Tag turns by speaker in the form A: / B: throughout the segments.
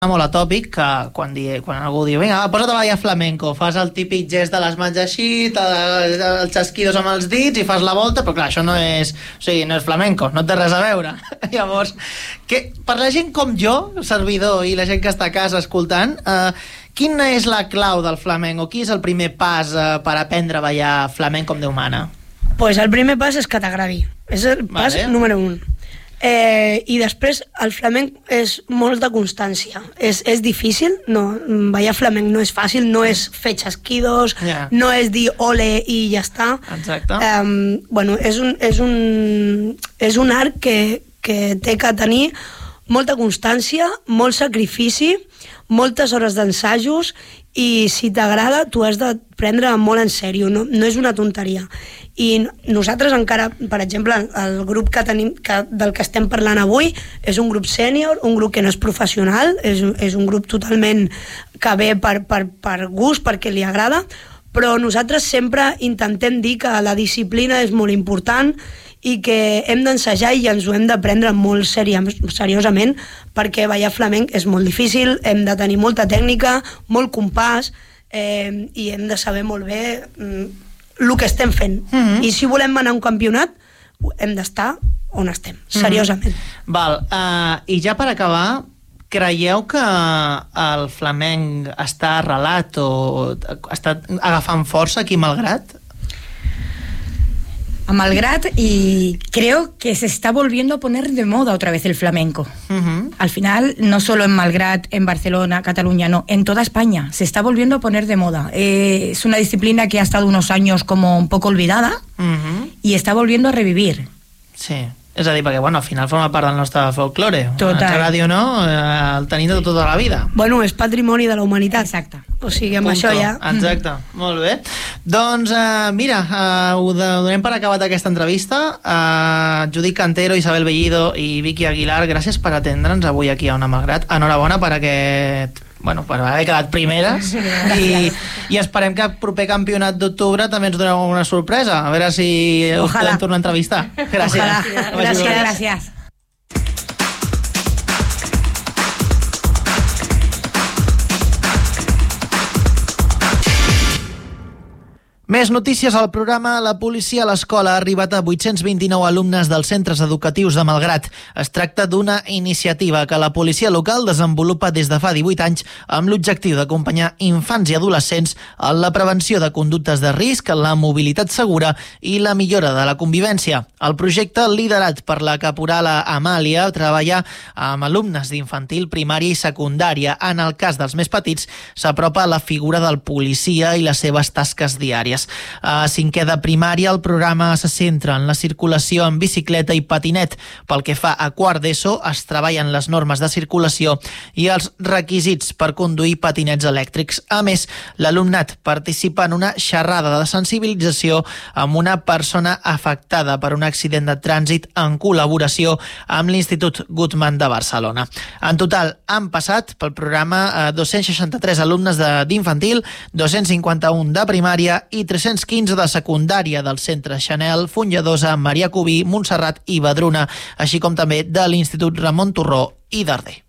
A: molt atòpic que quan algú diu vinga, posa't a ballar flamenco, fas el típic gest de les mans així, els xasquidos amb els dits i fas la volta, però clar, això no és, o sigui, no és flamenco, no té res a veure. Llavors, per la gent com jo, servidor, i la gent que està a casa escoltant, quina és la clau del flamenco? Qui és el primer pas per aprendre a ballar flamenco com Déu mana?
B: Pues el primer pas és que t'agradi, és el pas número 1. I després el flamenc és molta constància, és difícil, ballar flamenc no és fàcil, no és fer xasquidos, no és dir ole i ja està.
A: Exacte.
B: Bueno, és un art que té que tenir molta constància, molt sacrifici, moltes hores d'ensajos, i si t'agrada t'ho has de prendre molt en sèrio, no és una tonteria. I nosaltres encara, per exemple, el grup que tenim, del que estem parlant avui, és un grup sènior, un grup que no és professional, és un grup totalment que ve per gust, perquè li agrada, però nosaltres sempre intentem dir que la disciplina és molt important i que hem d'ensejar i ens ho hem de prendre molt seriosament, perquè ballar flamenc és molt difícil, hem de tenir molta tècnica, molt compàs, i hem de saber molt bé el que estem fent. I si volem anar a un campionat, hem d'estar on estem, seriosament.
A: Val, i ja per acabar, creieu que el flamenc està arrelat o està agafant força aquí a Malgrat?
C: A Malgrat, y creo que se está volviendo a poner de moda otra vez el flamenco. Al final, no solo en Malgrat, en Barcelona, Cataluña, no, en toda España se está volviendo a poner de moda. Es una disciplina que ha estado unos años como un poco olvidada y está volviendo a revivir.
A: Sí. És a dir, perquè al final forma part del nostre folklore.
C: Total.
A: Ens agradi o no, el tenim de tota la vida.
B: Bueno, és patrimoni de la humanitat.
C: Exacte.
B: O sigui, amb això ja...
A: Exacte, molt bé. Doncs, mira, ho donem per acabat aquesta entrevista. Judit Cantero, Isabel Bellido i Vicky Aguilar, gràcies per atendre'ns avui aquí a Ona Malgrat. Enhorabona per aquest... Bueno, per haver quedat primeres i esperem que el proper campionat d'octubre també ens doneu una sorpresa, a veure si us podem tornar a entrevistar. Gràcies.
C: Gràcies.
A: Més notícies al programa. La policia a l'escola ha arribat a 829 alumnes dels centres educatius de Malgrat. Es tracta d'una iniciativa que la policia local desenvolupa des de fa 18 anys amb l'objectiu d'acompanyar infants i adolescents en la prevenció de conductes de risc, la mobilitat segura i la millora de la convivència. El projecte, liderat per la caporala Amàlia, treballa amb alumnes d'infantil, primària i secundària. En el cas dels més petits, s'apropa a la figura del policia i les seves tasques diàries. A cinquè de primària, el programa se centra en la circulació en bicicleta i patinet. Pel que fa a quart d'ESO, es treballen les normes de circulació i els requisits per conduir patinets elèctrics. A més, l'alumnat participa en una xerrada de sensibilització amb una persona afectada per un accident de trànsit en col·laboració amb l'Institut Guttmann de Barcelona. En total, han passat pel programa 263 alumnes d'infantil, 251 de primària i 315 de secundària del Centre Chanel, Fonollosa, Marià Cubí, Montserrat i Vedruna, així com també de l'Institut Ramon Turró i Darder.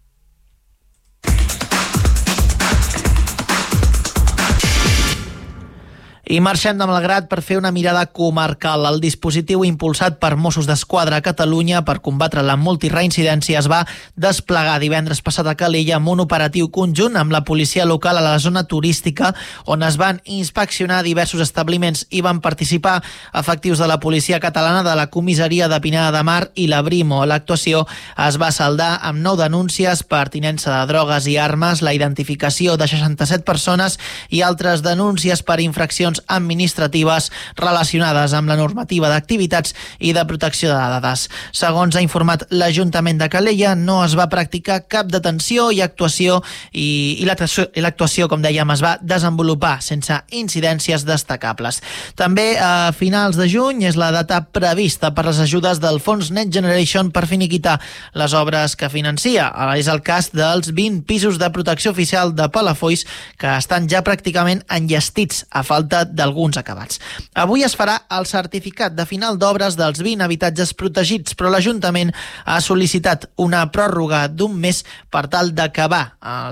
A: I marxem de Malgrat per fer una mirada comarcal. El dispositiu impulsat per Mossos d'Esquadra a Catalunya per combatre la multireincidència es va desplegar divendres passat a Calella amb un operatiu conjunt amb la policia local a la zona turística, on es van inspeccionar diversos establiments i van participar efectius de la policia catalana, de la comissaria de Pineda de Mar i la Brimo. L'actuació es va saldar amb 9 denúncies per tinença de drogues i armes, la identificació de 67 persones i altres denúncies per infraccions administratives relacionades amb la normativa d'activitats i de protecció de dades. Segons ha informat l'Ajuntament de Calella, no es va practicar cap detenció i actuació i l'actuació, com dèiem, es va desenvolupar sense incidències destacables. També a finals de juny és la data prevista per les ajudes del fons Next Generation per finiquitar les obres que financia. És el cas dels 20 pisos de protecció oficial de Palafolls que estan ja pràcticament enllestits a falta d'alguns acabats. Avui es farà el certificat de final d'obres dels 20 habitatges protegits, però l'Ajuntament ha sol·licitat una pròrroga d'un mes per tal d'acabar